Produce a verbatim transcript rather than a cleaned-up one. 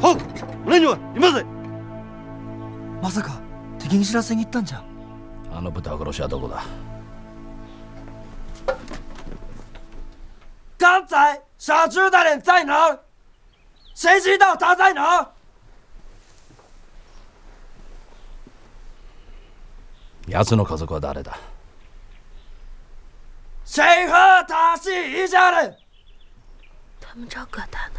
好，何には今ぜ。 まさか敵に知らせに行ったんじゃ。 あの豚殺しはどこだ。 刚才傻猪大人在哪儿？谁知道他在哪儿？ 奴の家族は誰だ？ 谁和他是一家人？ 他们找葛大